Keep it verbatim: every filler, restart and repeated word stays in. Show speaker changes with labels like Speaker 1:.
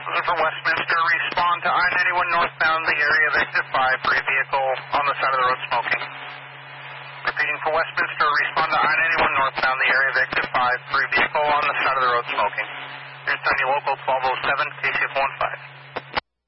Speaker 1: Looking for Westminster, respond to I ninety-one northbound, the area of exit five for a vehicle on the side of the road smoking. Repeating for Westminster, respond to I ninety-one northbound, the area of exit five for a vehicle on the side of the road smoking. Here's Tony Local twelve oh seven, K C F one five.